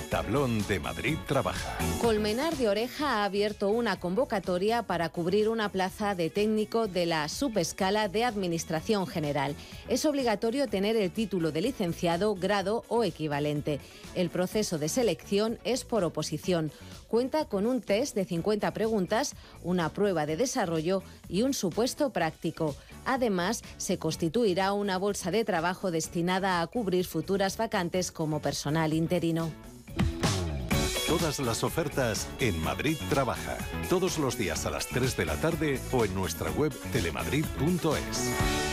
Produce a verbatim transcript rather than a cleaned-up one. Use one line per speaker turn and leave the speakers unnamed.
tablón de Madrid Trabaja.
Colmenar de Oreja ha abierto una convocatoria para cubrir una plaza de técnico de la subescala de Administración General. Es obligatorio tener el título de licenciado, grado o equivalente. El proceso de selección es por oposición. Cuenta con un test de cincuenta preguntas, una prueba de desarrollo y un supuesto práctico. Además, se constituirá una bolsa de trabajo destinada a cubrir futuras vacantes como personal interino.
Todas las ofertas en Madrid Trabaja. Todos los días a las tres de la tarde o en nuestra web telemadrid punto es.